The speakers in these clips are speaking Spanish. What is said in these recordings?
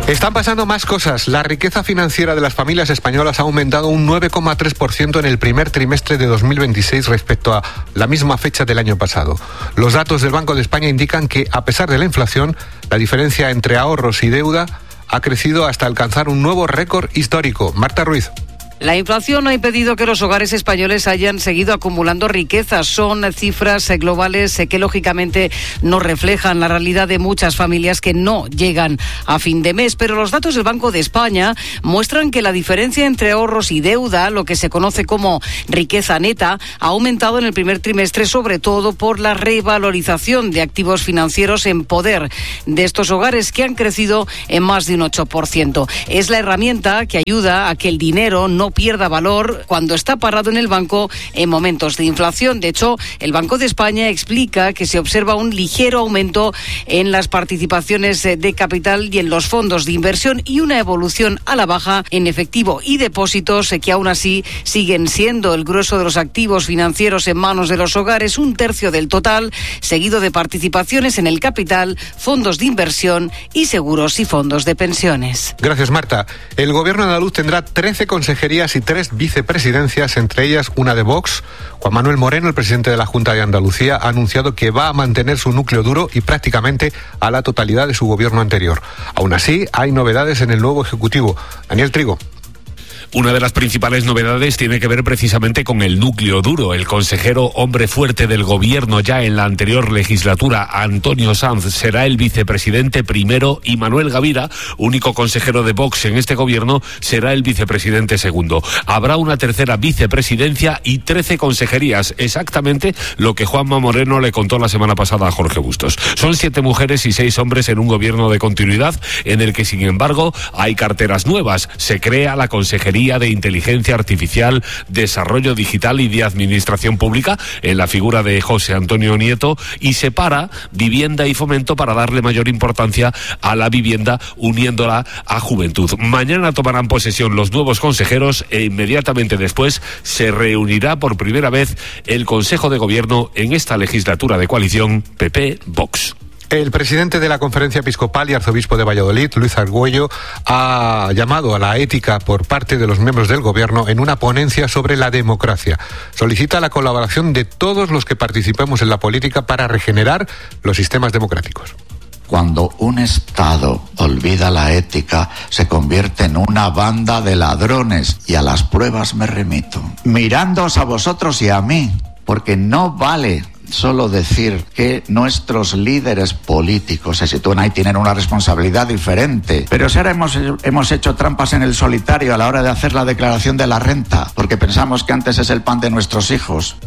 Están pasando más cosas. La riqueza financiera de las familias españolas ha aumentado un 9,3% en el primer trimestre de 2026 respecto a la misma fecha del año pasado. Los datos del Banco de España indican que, a pesar de la inflación, la diferencia entre ahorros y deuda ha crecido hasta alcanzar un nuevo récord histórico. Marta Ruiz. La inflación ha impedido que los hogares españoles hayan seguido acumulando riquezas. Son cifras globales que lógicamente no reflejan la realidad de muchas familias que no llegan a fin de mes. Pero los datos del Banco de España muestran que la diferencia entre ahorros y deuda, lo que se conoce como riqueza neta, ha aumentado en el primer trimestre, sobre todo por la revalorización de activos financieros en poder de estos hogares, que han crecido en más de un 8%. Es la herramienta que ayuda a que el dinero no pierda valor cuando está parado en el banco en momentos de inflación. De hecho, el Banco de España explica que se observa un ligero aumento en las participaciones de capital y en los fondos de inversión y una evolución a la baja en efectivo y depósitos que aún así siguen siendo el grueso de los activos financieros en manos de los hogares, un tercio del total, seguido de participaciones en el capital, fondos de inversión y seguros y fondos de pensiones. Gracias, Marta. El gobierno andaluz tendrá 13 consejerías y 3 vicepresidencias, entre ellas una de Vox. Juan Manuel Moreno, el presidente de la Junta de Andalucía, ha anunciado que va a mantener su núcleo duro y prácticamente a la totalidad de su gobierno anterior. Aún así, hay novedades en el nuevo Ejecutivo. Daniel Trigo. Una de las principales novedades tiene que ver precisamente con el núcleo duro. El consejero hombre fuerte del gobierno ya en la anterior legislatura, Antonio Sanz, será el vicepresidente primero y Manuel Gavira, único consejero de Vox en este gobierno, será el vicepresidente segundo. Habrá una tercera vicepresidencia y 13 consejerías, exactamente lo que Juanma Moreno le contó la semana pasada a Jorge Bustos. Son 7 mujeres y 6 hombres en un gobierno de continuidad en el que, sin embargo, hay carteras nuevas. Se crea la Consejería de Inteligencia Artificial, Desarrollo Digital y de Administración Pública, en la figura de José Antonio Nieto, y separa Vivienda y Fomento para darle mayor importancia a la vivienda, uniéndola a Juventud. Mañana tomarán posesión los nuevos consejeros e inmediatamente después se reunirá por primera vez el Consejo de Gobierno en esta legislatura de coalición PP-Vox. El presidente de la Conferencia Episcopal y arzobispo de Valladolid, Luis Argüello, ha llamado a la ética por parte de los miembros del gobierno en una ponencia sobre la democracia. Solicita la colaboración de todos los que participemos en la política para regenerar los sistemas democráticos. Cuando un Estado olvida la ética, se convierte en una banda de ladrones, y a las pruebas me remito. Mirándoos a vosotros y a mí, porque no vale solo decir que nuestros líderes políticos se sitúan ahí, tienen una responsabilidad diferente. Pero si ahora hemos hecho trampas en el solitario a la hora de hacer la declaración de la renta, porque pensamos que antes es el pan de nuestros hijos.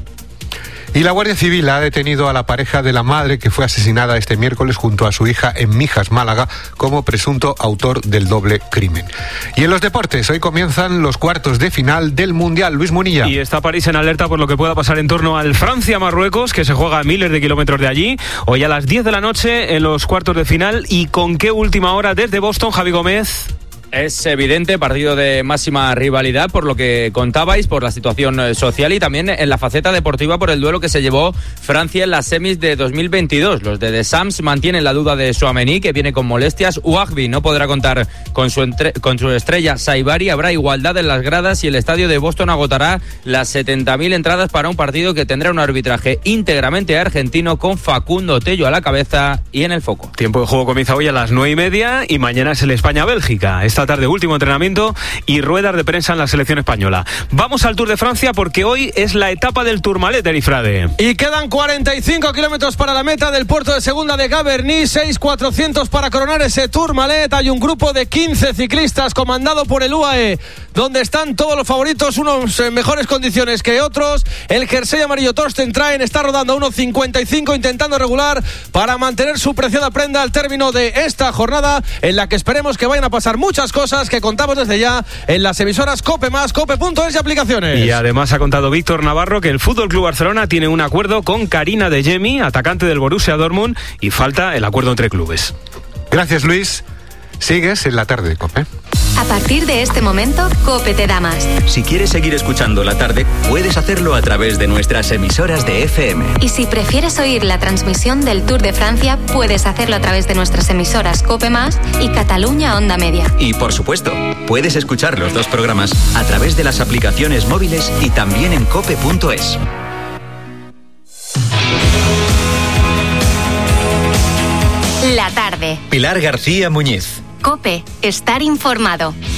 Y la Guardia Civil ha detenido a la pareja de la madre que fue asesinada este miércoles junto a su hija en Mijas, Málaga, como presunto autor del doble crimen. Y en los deportes, hoy comienzan los cuartos de final del Mundial. Luis Munilla. Y está París en alerta por lo que pueda pasar en torno al Francia-Marruecos, que se juega a miles de kilómetros de allí. Hoy a las 10 de la noche en los cuartos de final. ¿Y con qué última hora desde Boston, Javi Gómez? Es evidente, partido de máxima rivalidad por lo que contabais, por la situación social y también en la faceta deportiva por el duelo que se llevó Francia en las semis de 2022. Los de Deschamps mantienen la duda de Tchouaméni, que viene con molestias. Ouahbi no podrá contar con su estrella Saibari. Habrá igualdad en las gradas y el estadio de Boston agotará las 70.000 entradas para un partido que tendrá un arbitraje íntegramente argentino, con Facundo Tello a la cabeza y en el foco. Tiempo de juego comienza hoy a las 9:30 y mañana es el España-Bélgica. Esta tarde último entrenamiento y ruedas de prensa en la selección española. Vamos al Tour de Francia porque hoy es la etapa del Tourmalet, Erifrade. Y quedan 45 kilómetros para la meta del puerto de segunda de Gaverny, 6.400 para coronar ese Tourmalet. Hay un grupo de 15 ciclistas comandado por el UAE, donde están todos los favoritos, unos en mejores condiciones que otros. El jersey amarillo Torsten Traen está rodando a 1.55, intentando regular para mantener su preciada prenda al término de esta jornada, en la que esperemos que vayan a pasar muchas cosas que contamos desde ya en las emisoras COPE+, COPE.es y aplicaciones. Y además ha contado Víctor Navarro que el FC Barcelona tiene un acuerdo con Karina De Jemi, atacante del Borussia Dortmund, y falta el acuerdo entre clubes. Gracias, Luis. Sigues en la tarde de COPE. A partir de este momento, COPE te da más. Si quieres seguir escuchando la tarde, puedes hacerlo a través de nuestras emisoras de FM. Y si prefieres oír la transmisión del Tour de Francia, puedes hacerlo a través de nuestras emisoras COPE Más y Cataluña Onda Media. Y por supuesto, puedes escuchar los dos programas a través de las aplicaciones móviles y también en cope.es. La tarde. Pilar García Muñiz. COPE, estar informado.